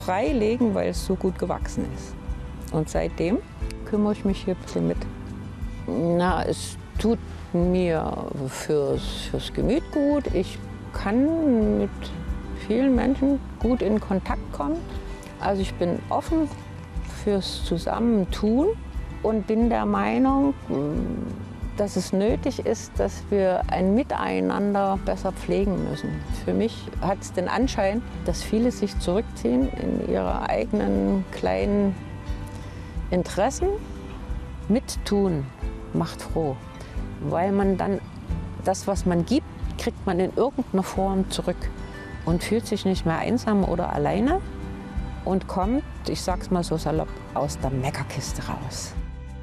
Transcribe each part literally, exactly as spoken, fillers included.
freilegen, weil es so gut gewachsen ist. Und seitdem kümmere ich mich hier ein bisschen mit. Na, es tut mir fürs, fürs Gemüt gut. Ich kann mit vielen Menschen gut in Kontakt kommen. Also ich bin offen fürs Zusammentun und bin der Meinung, dass es nötig ist, dass wir ein Miteinander besser pflegen müssen. Für mich hat es den Anschein, dass viele sich zurückziehen in ihre eigenen kleinen Interessen. Mittun macht froh, weil man dann das, was man gibt, kriegt man in irgendeiner Form zurück und fühlt sich nicht mehr einsam oder alleine und kommt, ich sag's mal so salopp, aus der Meckerkiste raus.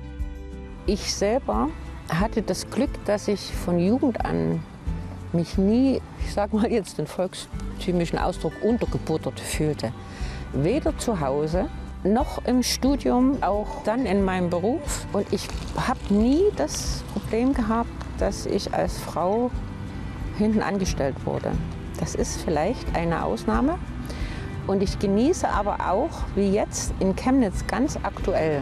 Ich selber hatte das Glück, dass ich von Jugend an mich nie, ich sag mal jetzt den volkstümlichen Ausdruck, untergebuttert fühlte. Weder zu Hause noch im Studium, auch dann in meinem Beruf. Und ich habe nie das Problem gehabt, dass ich als Frau hinten angestellt wurde. Das ist vielleicht eine Ausnahme. Und ich genieße aber auch, wie jetzt in Chemnitz ganz aktuell,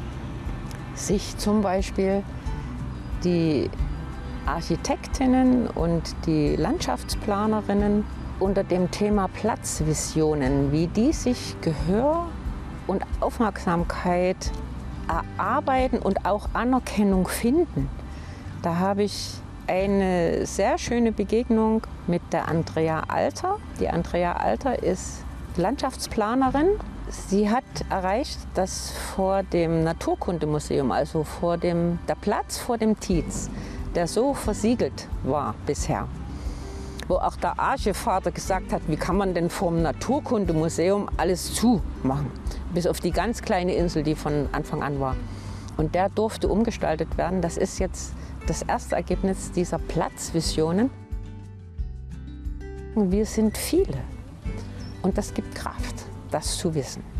sich zum Beispiel die Architektinnen und die Landschaftsplanerinnen unter dem Thema Platzvisionen, wie die sich Gehör und Aufmerksamkeit erarbeiten und auch Anerkennung finden. Da habe ich eine sehr schöne Begegnung mit der Andrea Alter. Die Andrea Alter ist Landschaftsplanerin. Sie hat erreicht, dass vor dem Naturkundemuseum, also vor dem, der Platz vor dem Tietz, der so versiegelt war bisher, wo auch der Archevater gesagt hat, wie kann man denn vor dem Naturkundemuseum alles zumachen, bis auf die ganz kleine Insel, die von Anfang an war. Und der durfte umgestaltet werden. Das ist jetzt das erste Ergebnis dieser Platzvisionen. Wir sind viele und das gibt Kraft, das zu wissen.